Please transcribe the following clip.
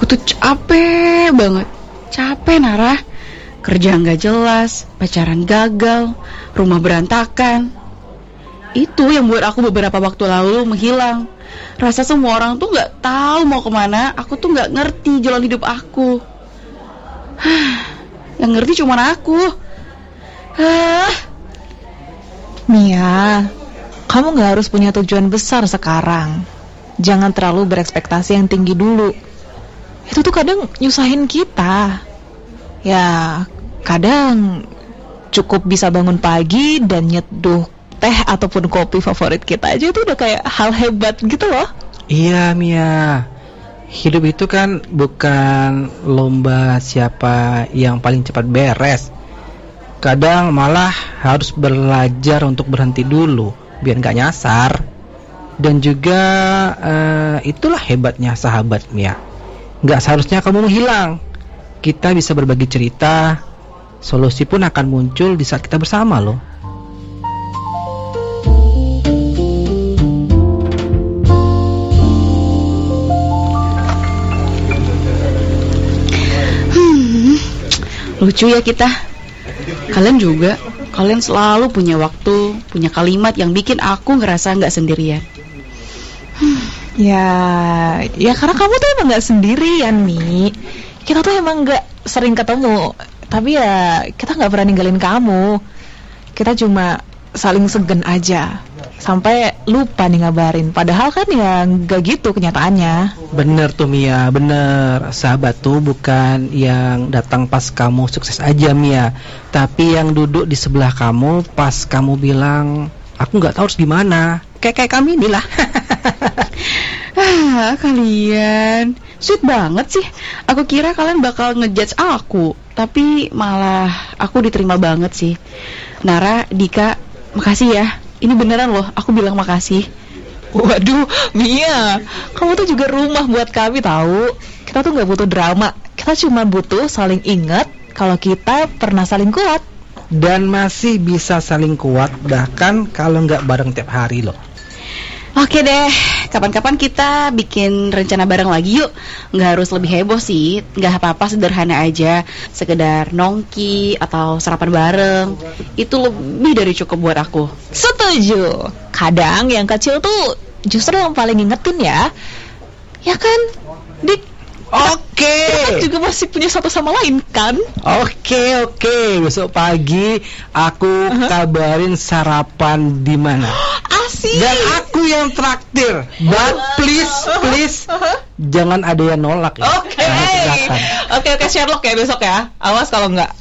tuh capek banget. Capek Nara. Kerja gak jelas, pacaran gagal, rumah berantakan. Itu yang buat aku beberapa waktu lalu menghilang. Rasa semua orang tuh gak tahu mau kemana. Aku tuh gak ngerti jalan hidup aku. Yang ngerti cuma aku. Mia, kamu gak harus punya tujuan besar sekarang. Jangan terlalu berekspektasi yang tinggi dulu. Itu tuh kadang nyusahin kita. Ya, kadang cukup bisa bangun pagi dan nyeduh teh ataupun kopi favorit kita aja itu udah kayak hal hebat gitu loh. Iya Mia, hidup itu kan bukan lomba siapa yang paling cepat beres. Kadang malah harus belajar untuk berhenti dulu biar gak nyasar. Dan juga itulah hebatnya sahabat Mia. Gak seharusnya kamu menghilang. Kita bisa berbagi cerita. Solusi pun akan muncul di saat kita bersama loh. Lucu ya kita. Kalian juga. Kalian selalu punya waktu, punya kalimat yang bikin aku ngerasa gak sendirian. Ya karena kamu tuh emang gak sendirian, Mi. Kita tuh emang gak sering ketemu, tapi ya kita gak pernah ninggalin kamu. Kita cuma saling segen aja, sampai lupa nih ngabarin. Padahal kan ya gak gitu kenyataannya. Bener tuh Mia, bener. Sahabat tuh bukan yang datang pas kamu sukses aja Mia, tapi yang duduk di sebelah kamu pas kamu bilang aku gak tahu harus gimana. Kayak kami inilah. Kalian sweet banget sih. Aku kira kalian bakal ngejudge aku, tapi malah aku diterima banget sih. Nara, Dika, makasih ya. Ini beneran loh, aku bilang makasih. Waduh, Mia, kamu tuh juga rumah buat kami tahu. Kita tuh gak butuh drama. Kita cuma butuh saling ingat kalau kita pernah saling kuat. Dan masih bisa saling kuat bahkan kalau gak bareng tiap hari loh. Oke deh, kapan-kapan kita bikin rencana bareng lagi yuk. Nggak harus lebih heboh sih, nggak apa-apa, sederhana aja. Sekedar nongki atau sarapan bareng, itu lebih dari cukup buat aku. Setuju. Kadang yang kecil tuh justru yang paling ngingetin ya. Ya kan, Dik? Oke. Kita juga masih punya satu sama lain kan? Oke. Besok pagi aku kabarin sarapan di mana. Asik. Dan aku yang traktir. But please jangan ada yang nolak ya. Oke, Sherlock ya besok ya. Awas kalau enggak.